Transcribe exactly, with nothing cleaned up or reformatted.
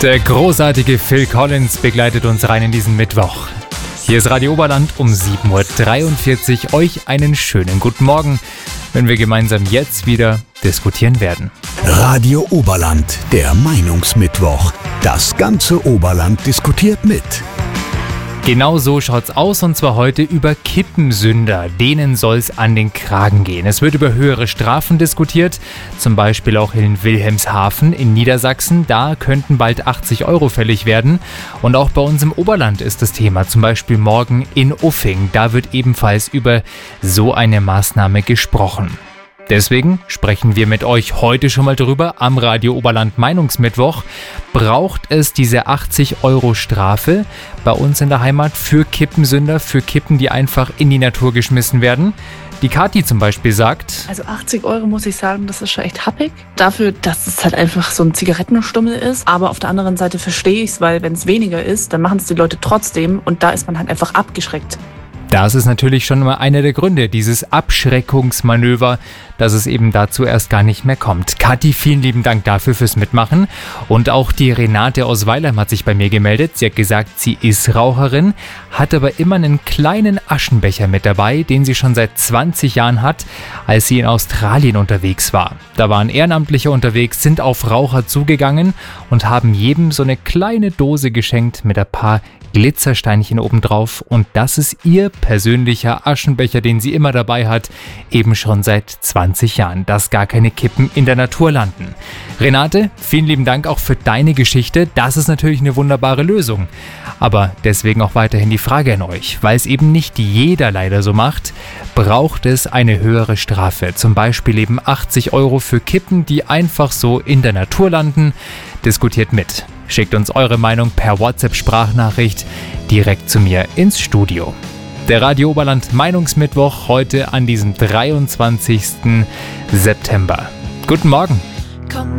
Der großartige Phil Collins begleitet uns rein in diesen Mittwoch. Hier ist Radio Oberland um sieben Uhr dreiundvierzig. Euch einen schönen guten Morgen, wenn wir gemeinsam jetzt wieder diskutieren werden. Radio Oberland, der Meinungsmittwoch. Das ganze Oberland diskutiert mit. Genau so schaut's aus, und zwar heute über Kippensünder. Denen soll's an den Kragen gehen. Es wird über höhere Strafen diskutiert, zum Beispiel auch in Wilhelmshaven in Niedersachsen. Da könnten bald achtzig Euro fällig werden. Und auch bei uns im Oberland ist das Thema, zum Beispiel morgen in Uffing. Da wird ebenfalls über so eine Maßnahme gesprochen. Deswegen sprechen wir mit euch heute schon mal drüber am Radio Oberland Meinungsmittwoch. Braucht es diese achtzig Euro Strafe bei uns in der Heimat für Kippensünder, für Kippen, die einfach in die Natur geschmissen werden? Die Kathi zum Beispiel sagt: Also achtzig Euro, muss ich sagen, das ist schon echt happig. Dafür, dass es halt einfach so ein Zigarettenstummel ist. Aber auf der anderen Seite verstehe ich es, weil wenn es weniger ist, dann machen es die Leute trotzdem. Und da ist man halt einfach abgeschreckt. Das ist natürlich schon mal einer der Gründe, dieses Abschreckungsmanöver, dass es eben dazu erst gar nicht mehr kommt. Kathi, vielen lieben Dank dafür fürs Mitmachen. Und auch die Renate aus Weilheim hat sich bei mir gemeldet. Sie hat gesagt, sie ist Raucherin, hat aber immer einen kleinen Aschenbecher mit dabei, den sie schon seit zwanzig Jahren hat, als sie in Australien unterwegs war. Da waren Ehrenamtliche unterwegs, sind auf Raucher zugegangen und haben jedem so eine kleine Dose geschenkt mit ein paar Glitzersteinchen obendrauf, und das ist ihr persönlicher Aschenbecher, den sie immer dabei hat, eben schon seit zwanzig Jahren, dass gar keine Kippen in der Natur landen. Renate, vielen lieben Dank auch für deine Geschichte. Das ist natürlich eine wunderbare Lösung. Aber deswegen auch weiterhin die Frage an euch, weil es eben nicht jeder leider so macht, braucht es eine höhere Strafe, zum Beispiel eben achtzig Euro für Kippen, die einfach so in der Natur landen. Diskutiert mit. Schickt uns eure Meinung per WhatsApp-Sprachnachricht direkt zu mir ins Studio. Der Radio Oberland Meinungsmittwoch heute an diesem dreiundzwanzigsten September. Guten Morgen. Komm